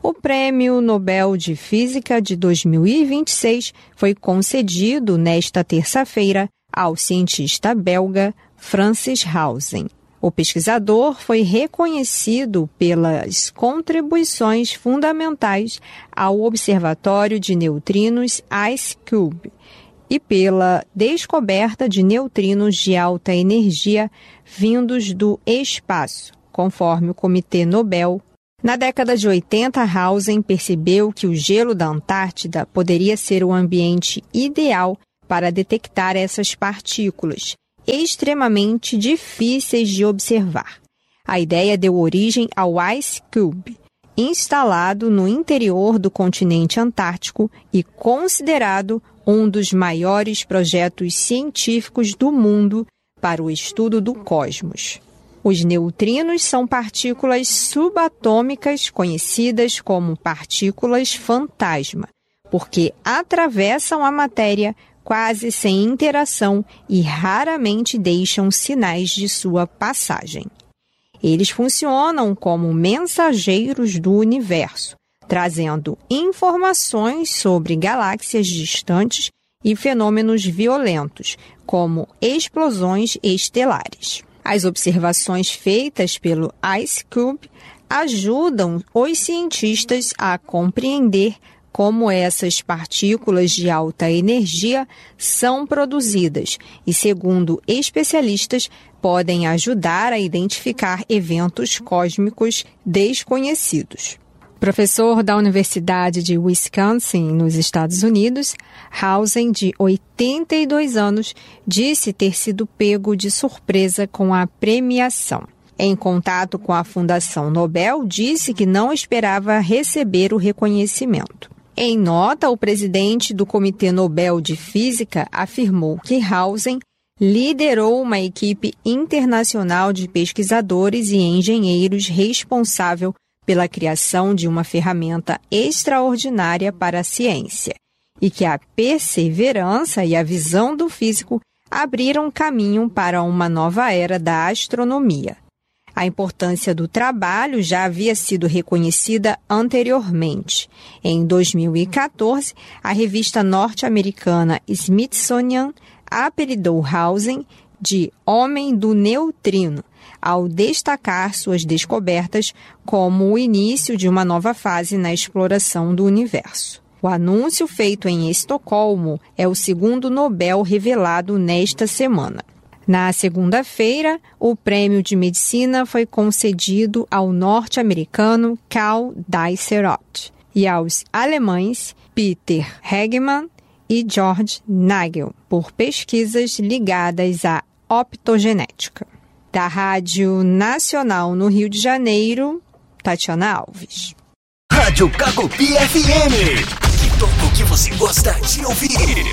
O Prêmio Nobel de Física de 2026 foi concedido nesta terça-feira ao cientista belga Francis Hausen. O pesquisador foi reconhecido pelas contribuições fundamentais ao Observatório de Neutrinos IceCube e pela descoberta de neutrinos de alta energia vindos do espaço, conforme o Comitê Nobel. Na década de 80, Hausen percebeu que o gelo da Antártida poderia ser o ambiente ideal para detectar essas partículas, extremamente difíceis de observar. A ideia deu origem ao IceCube, instalado no interior do continente antártico e considerado um dos maiores projetos científicos do mundo para o estudo do cosmos. Os neutrinos são partículas subatômicas conhecidas como partículas fantasma, porque atravessam a matéria quase sem interação e raramente deixam sinais de sua passagem. Eles funcionam como mensageiros do universo, trazendo informações sobre galáxias distantes e fenômenos violentos, como explosões estelares. As observações feitas pelo IceCube ajudam os cientistas a compreender como essas partículas de alta energia são produzidas e, segundo especialistas, podem ajudar a identificar eventos cósmicos desconhecidos. Professor da Universidade de Wisconsin, nos Estados Unidos, Hausen, de 82 anos, disse ter sido pego de surpresa com a premiação. Em contato com a Fundação Nobel, disse que não esperava receber o reconhecimento. Em nota, o presidente do Comitê Nobel de Física afirmou que Hausen liderou uma equipe internacional de pesquisadores e engenheiros responsável pela criação de uma ferramenta extraordinária para a ciência, e que a perseverança e a visão do físico abriram caminho para uma nova era da astronomia. A importância do trabalho já havia sido reconhecida anteriormente. Em 2014, a revista norte-americana Smithsonian apelidou Hausen de Homem do Neutrino, ao destacar suas descobertas como o início de uma nova fase na exploração do universo. O anúncio feito em Estocolmo é o segundo Nobel revelado nesta semana. Na segunda-feira, o prêmio de medicina foi concedido ao norte-americano Karl Dies-Roth e aos alemães Peter Hegmann e George Nagel, por pesquisas ligadas à optogenética. Da Rádio Nacional no Rio de Janeiro, Tatiana Alves. Rádio Cacopi FM. Tudo que você gosta de ouvir.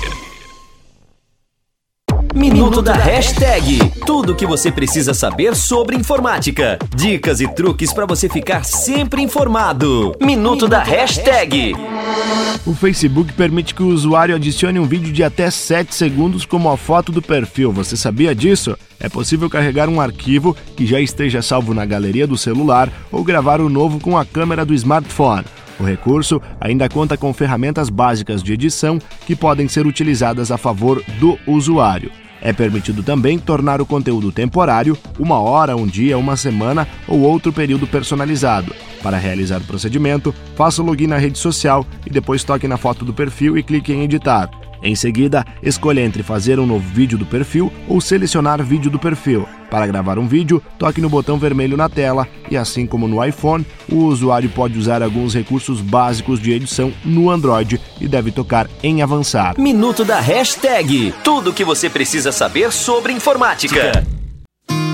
Minuto da Hashtag. Tudo o que você precisa saber sobre informática. Dicas e truques para você ficar sempre informado. Minuto da Hashtag. O Facebook permite que o usuário adicione um vídeo de até 7 segundos como a foto do perfil. Você sabia disso? É possível carregar um arquivo que já esteja salvo na galeria do celular ou gravar o novo com a câmera do smartphone. O recurso ainda conta com ferramentas básicas de edição que podem ser utilizadas a favor do usuário. É permitido também tornar o conteúdo temporário, 1 hora, 1 dia, 1 semana ou outro período personalizado. Para realizar o procedimento, faça o login na rede social e depois toque na foto do perfil e clique em editar. Em seguida, escolha entre fazer um novo vídeo do perfil ou selecionar vídeo do perfil. Para gravar um vídeo, toque no botão vermelho na tela e, assim como no iPhone, o usuário pode usar alguns recursos básicos de edição no Android e deve tocar em avançar. Minuto da Hashtag. Tudo o que você precisa saber sobre informática.